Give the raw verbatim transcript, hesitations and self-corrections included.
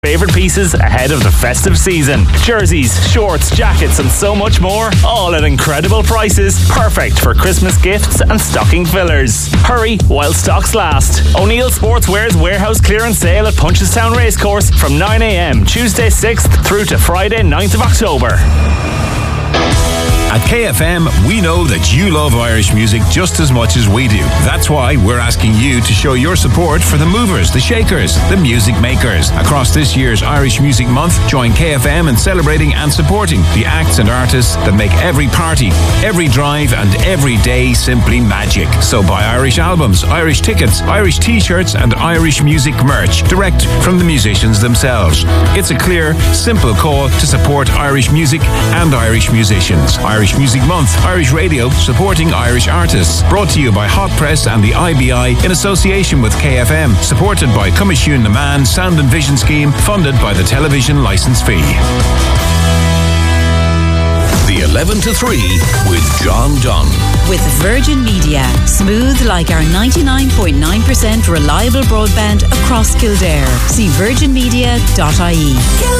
Favourite pieces ahead of the festive season. Jerseys, shorts, jackets and so much more, all at incredible prices. Perfect for Christmas gifts and stocking fillers. Hurry while stocks last. O'Neill Sportswear's warehouse clearance sale at Punchestown Racecourse from nine a m Tuesday sixth through to Friday ninth of October. At K F M, we know that you love Irish music just as much as we do. That's why we're asking you to show your support for the movers, the shakers, the music makers. Across this year's Irish Music Month, join K F M in celebrating and supporting the acts and artists that make every party, every drive and every day simply magic. So buy Irish albums, Irish tickets, Irish t-shirts and Irish music merch direct from the musicians themselves. It's a clear, simple call to support Irish music and Irish musicians. Irish Music Month, Irish Radio supporting Irish artists. Brought to you by Hot Press and the I B I in association with K F M. Supported by Cumishune Naman Sound and Vision Scheme, funded by the television licence fee. The eleven to three with John Dunn. With Virgin Media. Smooth like our ninety-nine point nine percent reliable broadband across Kildare. See virgin media dot I E.